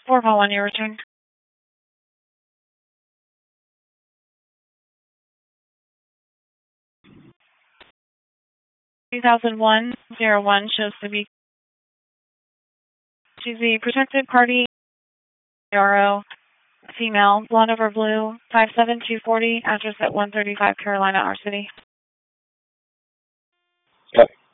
4 call 1, your return. 2001-01 shows to be. She's the protected party, RO, female, blonde over blue, 5'7", 240, address at 135 Carolina, our city. Yep.